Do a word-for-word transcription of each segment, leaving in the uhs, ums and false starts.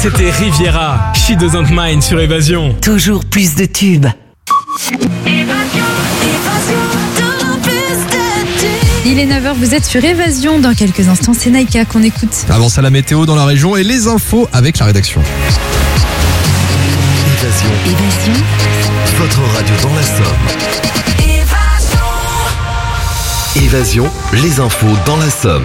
C'était Riviera, She Doesn't Mind sur Évasion. Toujours plus de tubes. Il est neuf heures, vous êtes sur Évasion. Dans quelques instants, c'est Naïka qu'on écoute. Avant ça, la météo dans la région et les infos avec la rédaction. Évasion. Évasion. Votre radio dans la Somme. Évasion, les infos dans la Somme.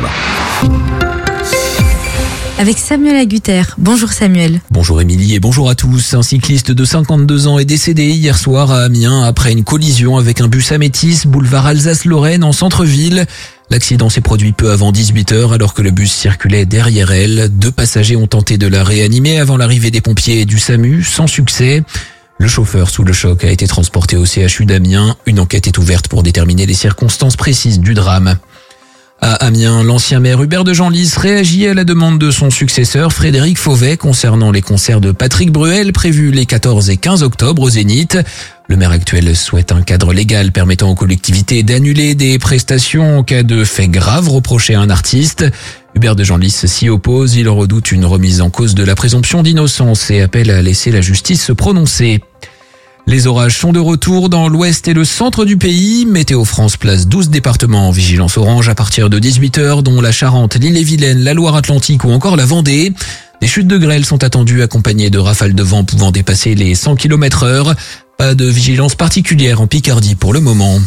Avec Samuel Agutter. Bonjour Samuel. Bonjour Émilie et bonjour à tous. Un cycliste de cinquante-deux ans est décédé hier soir à Amiens après une collision avec un bus Amétis, boulevard Alsace-Lorraine en centre-ville. L'accident s'est produit peu avant dix-huit heures alors que le bus circulait derrière elle. Deux passagers ont tenté de la réanimer avant l'arrivée des pompiers et du SAMU, sans succès. Le chauffeur sous le choc a été transporté au C H U d'Amiens. Une enquête est ouverte pour déterminer les circonstances précises du drame. À Amiens, l'ancien maire Hubert de Genlis réagit à la demande de son successeur Frédéric Fauvet concernant les concerts de Patrick Bruel prévus les quatorze et quinze octobre au Zénith. Le maire actuel souhaite un cadre légal permettant aux collectivités d'annuler des prestations en cas de faits graves reprochés à un artiste. Hubert de Genlis s'y oppose, il redoute une remise en cause de la présomption d'innocence et appelle à laisser la justice se prononcer. Les orages sont de retour dans l'ouest et le centre du pays. Météo France place douze départements en vigilance orange à partir de dix-huit heures, dont la Charente, l'Ille-et-Vilaine, la Loire-Atlantique ou encore la Vendée. Des chutes de grêle sont attendues accompagnées de rafales de vent pouvant dépasser les cent kilomètres heure. Pas de vigilance particulière en Picardie pour le moment.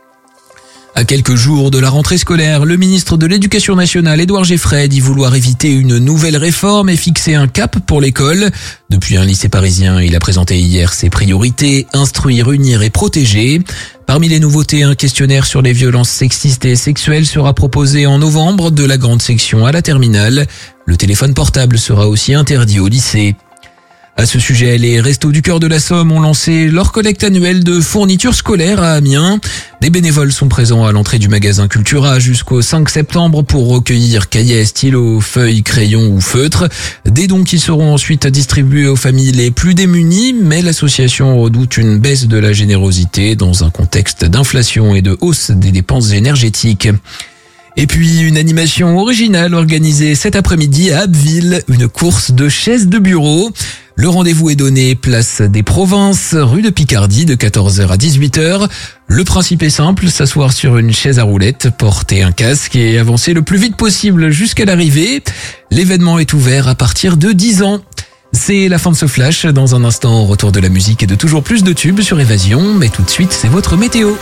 À quelques jours de la rentrée scolaire, le ministre de l'Éducation nationale, Édouard Geffray, dit vouloir éviter une nouvelle réforme et fixer un cap pour l'école. Depuis un lycée parisien, il a présenté hier ses priorités, instruire, unir et protéger. Parmi les nouveautés, un questionnaire sur les violences sexistes et sexuelles sera proposé en novembre de la grande section à la terminale. Le téléphone portable sera aussi interdit au lycée. À ce sujet, les Restos du Cœur de la Somme ont lancé leur collecte annuelle de fournitures scolaires à Amiens. Des bénévoles sont présents à l'entrée du magasin Cultura jusqu'au cinq septembre pour recueillir cahiers, stylos, feuilles, crayons ou feutres. Des dons qui seront ensuite distribués aux familles les plus démunies, mais l'association redoute une baisse de la générosité dans un contexte d'inflation et de hausse des dépenses énergétiques. Et puis une animation originale organisée cet après-midi à Abbeville, une course de chaises de bureau. Le rendez-vous est donné place des Provinces, rue de Picardie, de quatorze heures à dix-huit heures. Le principe est simple, s'asseoir sur une chaise à roulettes, porter un casque et avancer le plus vite possible jusqu'à l'arrivée. L'événement est ouvert à partir de dix ans. C'est la fin de ce flash. Dans un instant, retour de la musique et de toujours plus de tubes sur Évasion. Mais tout de suite, c'est votre météo.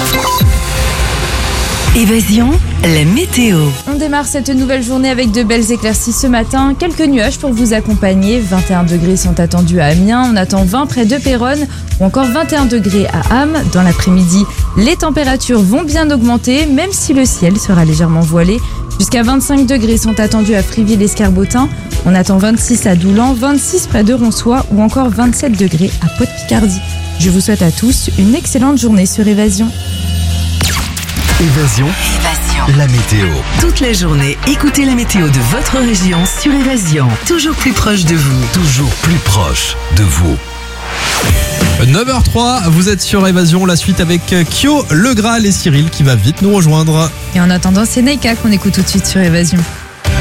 Évasion, la météo. On démarre cette nouvelle journée avec de belles éclaircies ce matin. Quelques nuages pour vous accompagner. vingt et un degrés sont attendus à Amiens. On attend vingt près de Péronne ou encore vingt et un degrés à Ham. Dans l'après-midi, les températures vont bien augmenter, même si le ciel sera légèrement voilé. Jusqu'à vingt-cinq degrés sont attendus à Friville-Escarbotin. On attend vingt-six à Doulan, vingt-six près de Ronsois ou encore vingt-sept degrés à Pau-de-Picardie. Je vous souhaite à tous une excellente journée sur Évasion. Évasion. Évasion. La météo. Toute la journée, écoutez la météo de votre région sur Évasion. Toujours plus proche de vous. Toujours plus proche de vous. neuf heures trois, vous êtes sur Évasion, la suite avec Kyo, Le Graal et Cyril qui va vite nous rejoindre. Et en attendant, c'est Naïka qu'on écoute tout de suite sur Évasion.